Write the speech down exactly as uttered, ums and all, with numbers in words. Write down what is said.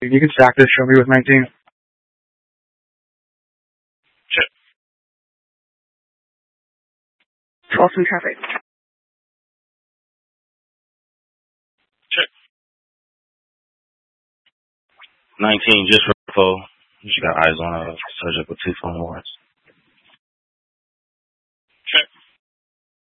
You can stack this. Show me with nineteen. Check. twelve three traffic. Check. nineteen, just for info. You got eyes on a subject with two phone warrants.